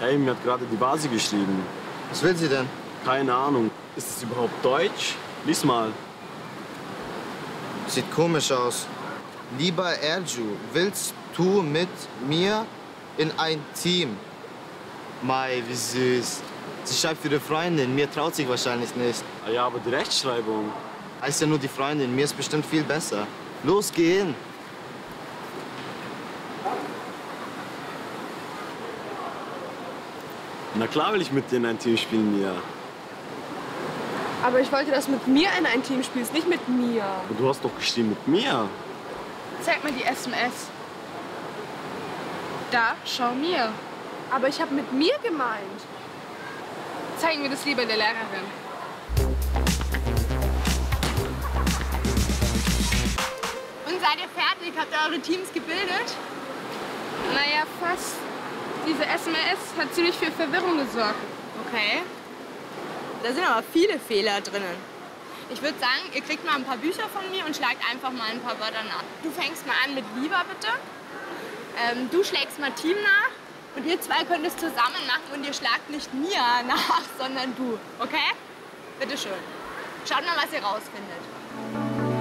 Hey, mir hat gerade die Basi geschrieben. Was will sie denn? Keine Ahnung. Ist es überhaupt Deutsch? Lies mal. Sieht komisch aus. Lieber Erju, willst du mit mir in ein Team? Mai, wie süß. Sie schreibt für ihre Freundin. Mir traut sich wahrscheinlich nicht. Ah ja, aber die Rechtschreibung. Heißt ja nur die Freundin. Mir ist bestimmt viel besser. Los, geh hin. Na klar will ich mit dir in ein Team spielen, Mia. Aber ich wollte, dass du mit mir in ein Team spielst, nicht mit mir. Und du hast doch geschrieben mit mir. Zeig mir die SMS. Da, schau mir. Aber ich habe mit mir gemeint. Zeigen wir das lieber der Lehrerin. Und seid ihr fertig? Habt ihr eure Teams gebildet? Naja, fast. Diese SMS hat ziemlich für Verwirrung gesorgt. Okay. Da sind aber viele Fehler drinnen. Ich würde sagen, ihr kriegt mal ein paar Bücher von mir und schlagt einfach mal ein paar Wörter nach. Du fängst mal an mit lieber, bitte. Du schlägst mal Team nach. Und ihr zwei könnt es zusammen machen und ihr schlagt nicht mir nach, sondern du. Okay? Bitte schön. Schaut mal, was ihr rausfindet.